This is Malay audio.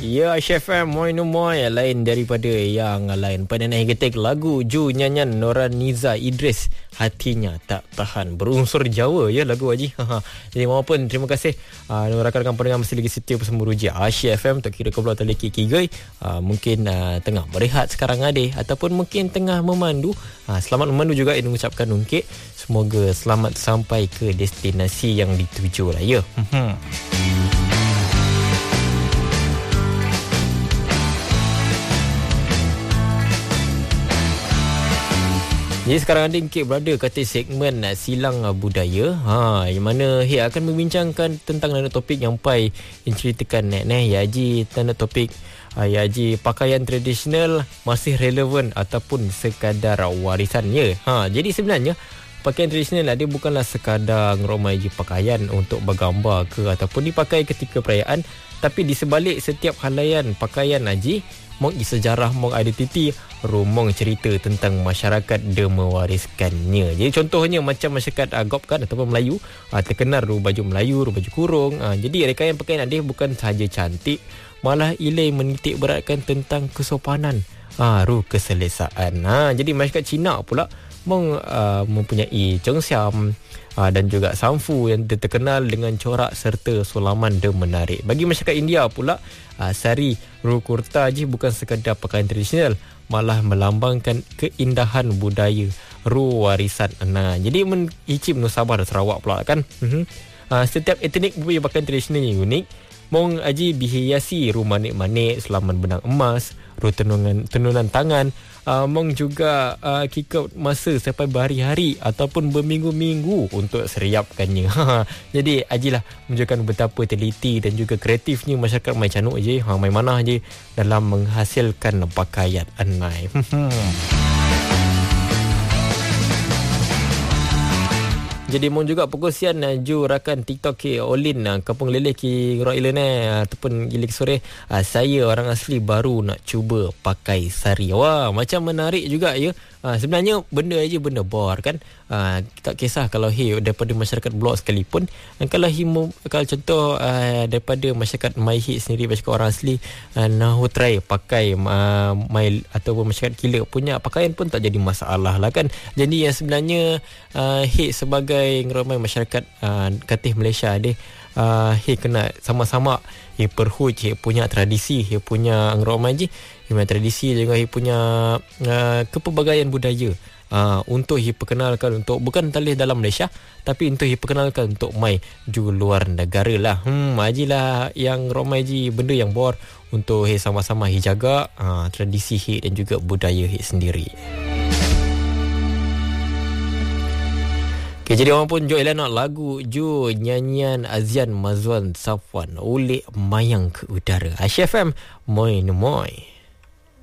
Ya, FM Moy no Moy lain daripada yang lain. Penenai getik lagu Ju nyanyian Noraniza Idris, Hatinya Tak Tahan. Berunsur Jawa ya lagu Haji. Jadi maupun terima kasih rakan-rakan pendengar masih lagi setia bersama Ruji Asia FM. Tak kira kau belah tali kigai. Mungkin tengah berehat sekarang ataupun mungkin tengah memandu. Selamat memandu juga yang mengucapkan ungkit. Semoga selamat sampai ke destinasi yang dituju lah ya. Jadi sekarang ada Encik berada kata segmen Silang Budaya. Yang mana akan membincangkan tentang topik yang pai yang ceritakan ya Haji tanda topik ya Haji pakaian tradisional masih relevan ataupun sekadar warisan ya. Jadi sebenarnya pakaian tradisional dia bukanlah sekadar ngeromai je pakaian untuk bergambar ke ataupun dipakai ketika perayaan, tapi di sebalik setiap helaian pakaian Haji mong sejarah, mong identiti, rumong cerita tentang masyarakat dia mewariskannya. Jadi contohnya macam masyarakat Agop kan ataupun Melayu terkenal baju Melayu, baju kurung. Jadi rekayaan pakaian dia bukan sahaja cantik, malah ilai menitik beratkan tentang kesopanan, keselesaan. Jadi masyarakat Cina pula mempunyai Chengxiam dan juga Sanfu yang terkenal dengan corak serta sulaman dan menarik. Bagi masyarakat India pula, sari kurta bukan sekadar pakaian tradisional, malah melambangkan keindahan budaya warisan. Jadi icip Sabah dan Sarawak pula kan. Setiap etnik punya pakaian tradisional yang unik. Mong Haji dihiasi manik-manik, sulaman benang emas, tenunan tangan. Mong juga kikau masa sampai berhari-hari ataupun berminggu-minggu untuk seriapkannya. Jadi Haji lah menunjukkan betapa teliti dan juga kreatifnya masyarakat Mai Canuk Mai Manah dalam menghasilkan pakaian anai. Jadi mau juga perkongsian ju rakan TikTok ke Olin Kampung Leleh ki Roilen ataupun gilik sore. Saya orang asli baru nak cuba pakai sari. Wah, macam menarik juga ya. Sebenarnya benda benda bor kan. Tak kisah kalau daripada masyarakat blok sekalipun. Kalau contoh daripada masyarakat Maihi sendiri, masyarakat orang asli nahu try pakai mai ataupun masyarakat Kila punya pakaian pun tak jadi masalah lah kan. Jadi yang sebenarnya sebagai ngeromai masyarakat Katih Malaysia kena sama-sama perhu punya tradisi, punya ngeromai punya tradisi juga punya kepelbagaian budaya untuk diperkenalkan untuk bukan talih dalam Malaysia tapi untuk diperkenalkan untuk mai ju luar negara lah. Ajilah yang romai benda yang bor untuk sama-sama jaga tradisi dan juga budaya sendiri. Jadi orang pun Joy nak lagu Ju nyanyian Azian Mazwan Safwan oleh Mayang ke Udara. Asia FM Moy no Moy.